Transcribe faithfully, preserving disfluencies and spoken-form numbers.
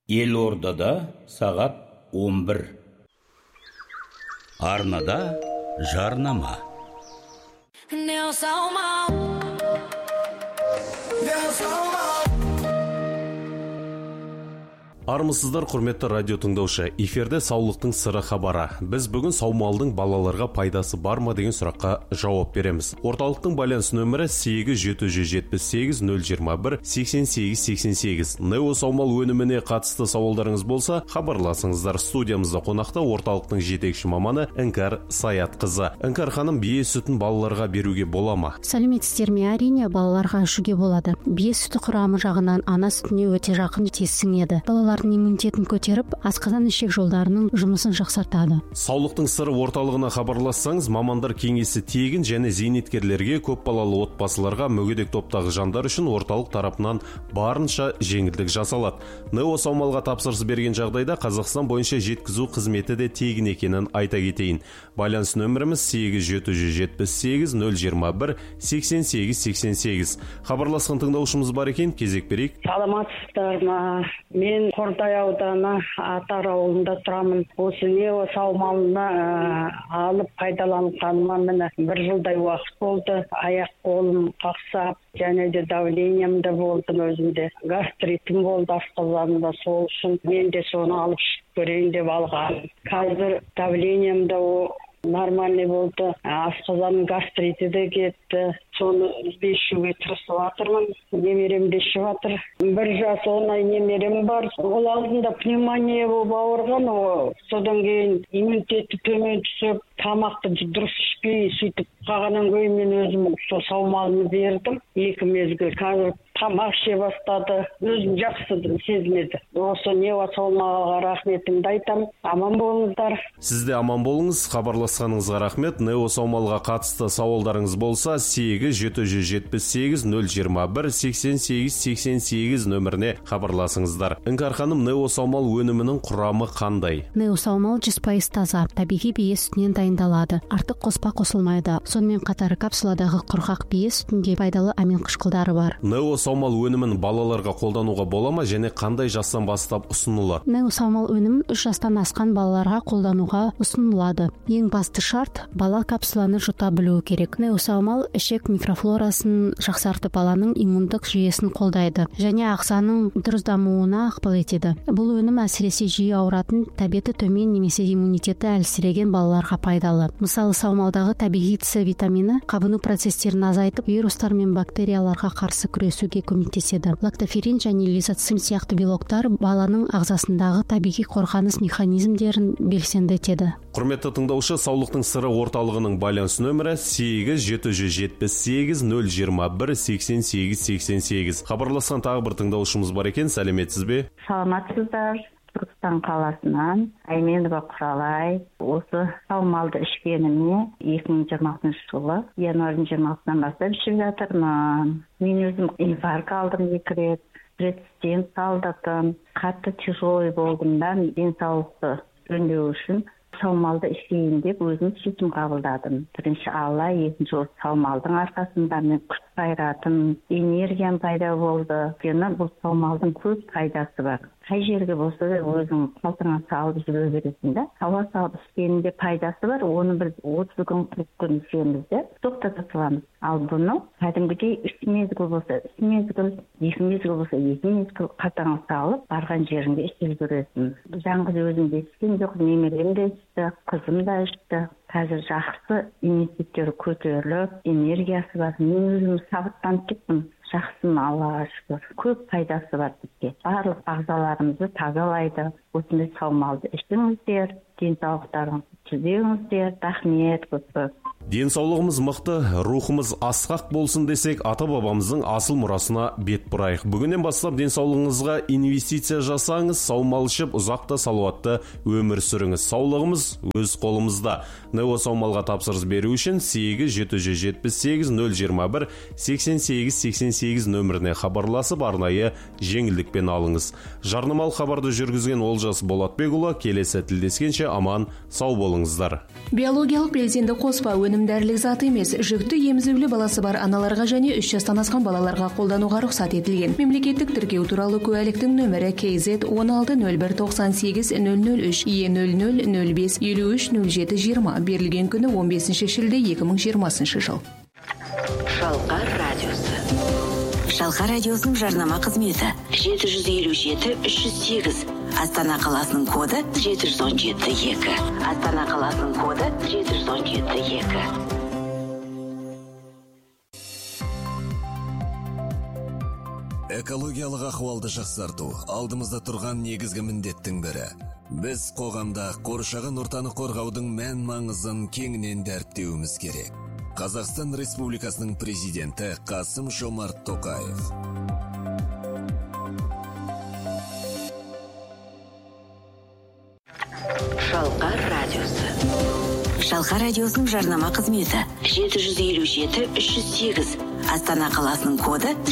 Елордада сағат он бір. Арнада жарнама. Армысыздар, құрметті радио тыңдаушы. Эфирде саулықтың сыры хабары. Біз бүгін саумалдың балаларға пайдасы бар ма деген сұраққа жауап береміз. Орталықтың байланыс нөмірі сегіз жеті жүз жетпіс сегіз нөл жиырма бір сексен сегіз сексен сегіз. Нео саумал өніміне қатысты сауалдарыңыз болса, хабарласыңыздар. Студиямызда қонақта орталықтың жетекші маманы Іңкәр Саятқызы. Іңкәр ханым, бие сүтін балаларға беруге бола ма? Сәлеметсіздер ме? Әрине, балаларға ішуге болады. Бие сүті құрамы жағынан ана сүтіне өте жақын тесіңеді. Балалардың иммунитетін көтеріп, асқазан ішек жолдарының жұмысын жақсартады. Саулықтың сыры орталығына хабарлассаңыз, мамандар кеңесі тегін және зейнеткерлерге, көп балалы отбасыларға, мүгедек топтағы жандар үшін орталық тарапынан барынша жеңілдік жасалады. Нео саумалға тапсырыс берген жағдайда Қазақстан бойынша жеткізу қызметі де тегін екенін айта кетейін. Байланыс нөміріміз сегіз жеті жүз жетпіс сегіз нөл жиырма бір сексен сегіз сексен сегіз. Хабарласқан тыңдаушымыз бар екен, кезек берейік. Саламатсыздар ма? Мен Қордай ауданы Атар ауылында тұрамын. Осы нео саумалына алып пайдаланғаныма міне бір жылдай уақыт болды. Аяқ қолым қақсап, және де давлением де болды өзімде. Гастритім болды асқазанымда, сол үшін мен де соны алып ішіп көрейін деп алған. Қазір давлением де нормальный болды. Асқазанның гастриті де кетті. Соны іздешуге тырысып жатырмын. Немерем де ішіп жатыр. Бір жас он ай немерем бар. Ол алдында пневмония болып ауырған, содан кейін иммунитеті төмен түсіп, тамақты дұрыс ішпей сөйтіп қалғаннан кейін мен өзім сол саумалын бердім. Екі мезгіл. Қазір тамақ іше бастады. Өзім жақсы сезінеді. Осы нео саумалға рахметімді айтамын. Аман болыңыздар. Сіз де аман болыңыз. Хабарласқаныңызға рахмет. Нео саумалға қатысты сауалдарыңыз болса, сегіз жеті жүз жетпіс сегіз нөл жиырма бір сексен сегіз сексен сегіз нөміріне хабарласыңыздар. Іңкәр ханым, нео саумал өнімінің құрамы қандай? Нео саумал жүз пайыз таза, табиғи бие сүтінен дайындалады. Артық қоспа қосылмайды. Сонымен қатар капсуладағы құрғақ бие сүтінде пайдалы амин қышқылдары бар. Нео саумал өнімін балаларға қолдануға бола ма және қандай жастан бастап ұсынылады? Нео саумал өнімін үш жастан асқан балаларға қолдануға ұсынылады. Ең басты шарт, бала капсуланы жұта білуі керек. Нео саумал ішек микрофлорасын жақсартып, баланың иммундық жүйесін қолдайды және ағзаның дұрыс дамуына ықпал етеді. Бұл өнім әсіресе жиі ауыратын, тәбеті төмен немесе иммунитеті әлсіреген балаларға пайдалы. Мысалы, саумалдағы табиғи С витамині қабыну процестерін азайтып, вирустар мен бактерияларға қарсы күресуге көмектеседі. Лактоферин және лизоцим сияқты белоктар баланың ағзасындағы табиғи қорғаныс механизмдерін белсенді етеді. Құрметті тыңдаушы, саулықтың сыры орталығының байланыс нөмірі сегіз жеті жүз жетпіс сегіз нөл жиырма бір сексен сегіз сексен сегіз. Хабарласқан тағы бір тыңдаушымыз бар екен. Сәлеметсіз бе? Саламатсыздар. Түркістан қаласынан Айменова Құралай. Осы саумалды ішкеніме екі мың жиырмасыншы жылы январьдың жиырмасынан бастап ішіп жатырмын. Мен өзім инфаркт алдым екі рет, стент салдырдым. Қатты тяжелый болдым да, денсаулықты жөндеу үшін саумалды ішейін деп өзім шешім қабылдадым. Бірінші Алла, екінші осы саумалдың арқасында мен күш қайратым, энергиям пайда болды. Өйткені бұл саумалдың көп пайдасы бар. Қай жерге болса да өзің қалтаңа салып жүре бересің да. Ауа салып ішкенінде пайдасы бар. Оны бір отыз күн қырық күн ішеміз де тоқтата саламыз. Ал бұны кәдімгідей үш мезгіл болса, үш мезгіл, екі мезгіл болса, екі мезгіл қалтаңа салып барған жеріңде ішіп жүресің. Жаңғыз өзім де ішкен жоқ, немерем де ішті, қызым да ішті. Қазір жақсы иммунитеттері көтеріліп, энергиясы бар. Мен өзім сабыттанып кеттім. Жақсым, Аллаға шүкір. Көп пайдасы бар бізге. Барлық ағзаларымызды тазалайды. Осындай саумалды ішіңіздер, денсаулықтарыңызды түзеңіздер. Рахмет көп. Денсаулығымыз мықты, рухымыз асқақ болсын десек, ата-бабамыздың асыл мұрасына бет бұрайық. Бүгіннен бастап денсаулығыңызға инвестиция жасаңыз, саумал ішіп, ұзақта салауатты өмір сүріңіз. Саулығымыз өз қолымызда. Нео саумалға тапсырыс беру үшін сегіз жеті жүз жетпіс сегіз нөл жиырма бір сексен сегіз сексен сегіз нөміріне хабарласып, арнайы жеңілдікпен алыңыз. Жарнамалық хабарды жүргізген Олжас Болатбекұлы, келесі тілдескенше аман, сау болыңыздар. Биологиялық белсенді қоспа өнім дәрілік зат емес. Жүкті емізулі баласы бар аналарға және үш жастан асқан балаларға қолдануға рұқсат етілген. Мемлекеттік тіркеу туралы куәліктің нөмірі кей зет он алты нөл бір тоқсан сегіз нөл нөл үш е нөл нөл нөл бес елу үш нөл жеті жиырма, берілген күні он бесінші шілде екі мың жиырмасыншы жыл. Шалқар радиосы. Шалқар радиосының жарнама қызметі жеті жүз елу жеті үш жүз сегіз. Астана қаласының коды жеті жүз он жеті екі. Астана қаласының коды жеті жүз он жеті екі. Экологиялық ахуалды жақсарту алдымызда тұрған негізгі міндеттің бірі. Біз қоғамда қоршаған ортаны қорғаудың мән маңызын кеңінен дәріптеуіміз керек. Қазақстан Республикасының президенті Қасым-Жомарт Тоқаев. Шалқар радиосы. Шалқар радиосының жарнама қызметі жеті жүз елу жеті үш жүз сегіз. Астана қаласының коды